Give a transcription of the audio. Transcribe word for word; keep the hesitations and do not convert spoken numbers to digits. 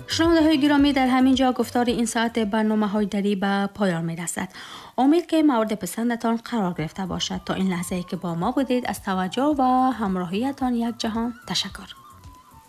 شنونده‌های گرامی، در همین جا گفتار این ساعت برنامه‌های دری به پایان می‌رسد. امید که مورد پسندتان قرار گرفته باشد. تا این لحظه‌ای که با ما بودید، از توجه و همراهیتان یک جهان تشکر.